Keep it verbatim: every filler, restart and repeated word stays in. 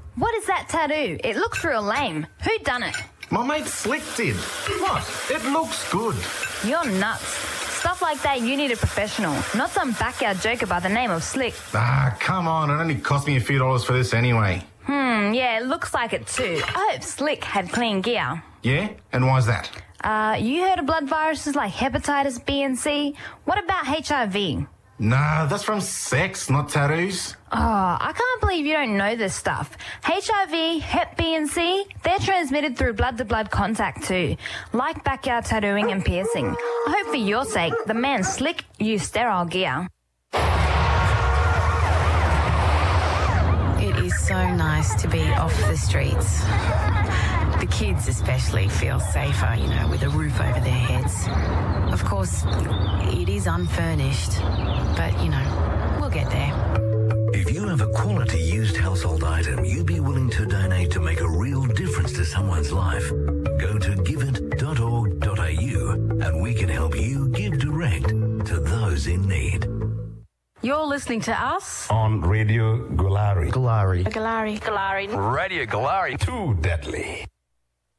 What is that tattoo? It looks real lame. Who done it? My mate Slick did. What? It looks good. You're nuts. Stuff like that, you need a professional, not some backyard joker by the name of Slick. Ah, come on. It only cost me a few dollars for this anyway. Hmm, yeah, it looks like it too. I hope Slick had clean gear. Yeah? And why's that? Uh, you heard of blood viruses like hepatitis B and C? What about H I V? Nah, that's from sex, not tattoos. Oh, I can't believe you don't know this stuff. H I V, Hep B and C, they're transmitted through blood-to-blood contact too, like backyard tattooing and piercing. I hope for your sake, the man Slick used sterile gear. It is so nice to be off the streets. The kids especially feel safer, you know, with a roof over their heads. Of course, it is unfurnished, but, you know, we'll get there. If you have a quality used household item you'd be willing to donate to make a real difference to someone's life, go to give it dot org dot a u and we can help you give direct to those in need. You're listening to us on Radio Galari. Galari. Galari. Galari. Radio Galari. Too deadly.